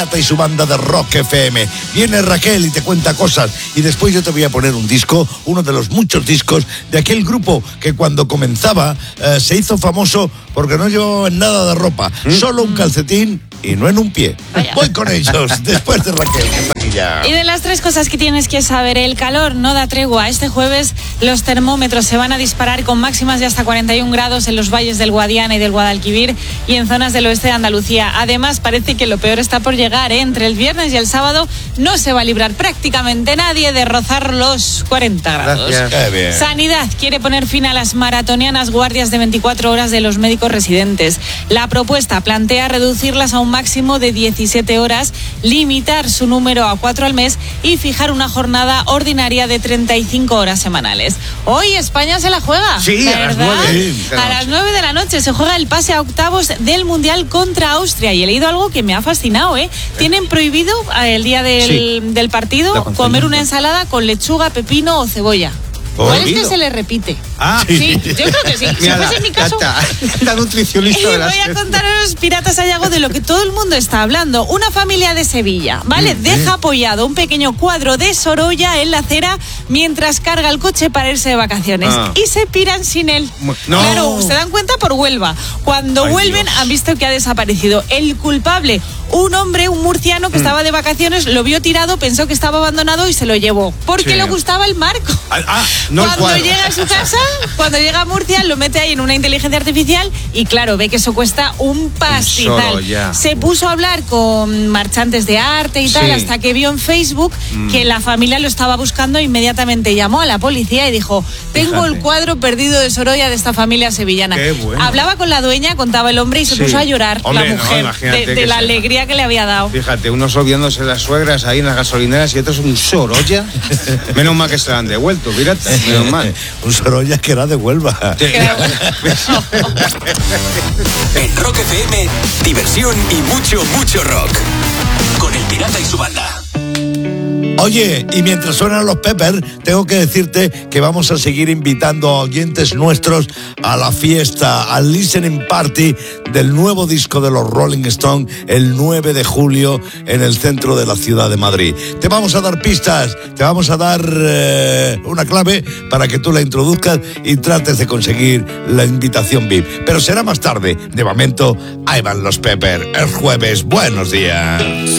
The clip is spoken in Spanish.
Y su banda de Rock FM. Viene Raquel y te cuenta cosas, y después yo te voy a poner un disco, uno de los muchos discos de aquel grupo que cuando comenzaba se hizo famoso porque no llevaban nada de ropa, solo un calcetín y no en un pie. Vaya. Voy con ellos después de Raquel. Y de las 3 cosas que tienes que saber: el calor no da tregua. Este jueves los termómetros se van a disparar con máximas de hasta 41 grados en los valles del Guadiana y del Guadalquivir y en zonas del oeste de Andalucía. Además, parece que lo peor está por llegar, ¿eh? Entre el viernes y el sábado no se va a librar prácticamente nadie de rozar los 40 grados. Sanidad quiere poner fin a las maratonianas guardias de 24 horas de los médicos residentes. La propuesta plantea reducirlas a un máximo de 17 horas, limitar su número a 4 al mes y fijar una jornada ordinaria de 35 horas semanales. Hoy España se la juega. Sí, a las 9. A las 9 de la noche se juega el pase a octavos del Mundial contra Austria. Y he leído algo que me ha fascinado, ¿eh? Tienen prohibido el día del partido comer una ensalada con lechuga, pepino o cebolla. ¿Cuál es que se le repite? Sí, yo creo que sí. Si fuese en mi caso. La nutricionista de las... Voy a contar a los piratas Ayago de lo que todo el mundo está hablando. Una familia de Sevilla, ¿vale? Deja apoyado un pequeño cuadro de Sorolla en la acera mientras carga el coche para irse de vacaciones. Y se piran sin él. No. Claro, se dan cuenta por Huelva. Cuando vuelven, Dios, han visto que ha desaparecido. El culpable, un hombre, un murciano que estaba de vacaciones, lo vio tirado, pensó que estaba abandonado y se lo llevó. Porque le gustaba el marco. No, cuando llega a su casa, cuando llega a Murcia, lo mete ahí en una inteligencia artificial y claro, ve que eso cuesta un pastizal. Se puso a hablar con marchantes de arte y tal, hasta que vio en Facebook que la familia lo estaba buscando. Inmediatamente llamó a la policía y dijo: tengo el cuadro perdido de Sorolla de esta familia sevillana. Qué bueno. Hablaba con la dueña, contaba el hombre y se puso a llorar. Hombre, la mujer, de la alegría que le había dado. Fíjate, unos olvidándose las suegras ahí en las gasolineras y otros un Sorolla. Menos mal que se la han devuelto, fíjate. Menos mal. Un Sorolla que era de Huelva. En Rock FM, diversión y mucho rock. Con el Pirata y su banda. Oye, y mientras suenan los Peppers, tengo que decirte que vamos a seguir invitando a oyentes nuestros a la fiesta, al listening party del nuevo disco de los Rolling Stones el 9 de julio en el centro de la ciudad de Madrid. Te vamos a dar pistas, te vamos a dar una clave para que tú la introduzcas y trates de conseguir la invitación VIP. Pero será más tarde. De momento, ahí van los Peppers, el jueves. Buenos días.